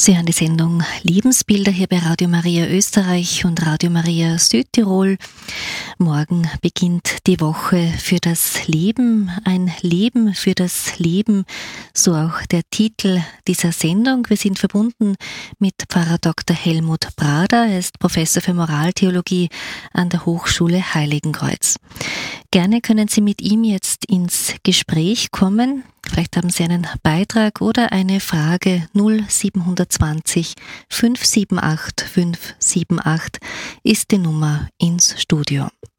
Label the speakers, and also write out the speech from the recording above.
Speaker 1: Sie hören die Sendung Lebensbilder hier bei Radio Maria Österreich und Radio Maria Südtirol. Morgen beginnt die Woche für das Leben, ein Leben für das Leben, so auch der Titel dieser Sendung. Wir sind verbunden mit Pfarrer Dr. Helmut Brader, er ist Professor für Moraltheologie an der Hochschule Heiligenkreuz. Gerne können Sie mit ihm jetzt ins Gespräch kommen. Vielleicht haben Sie einen Beitrag oder eine Frage. 0720 578 578 ist die Nummer ins Studio.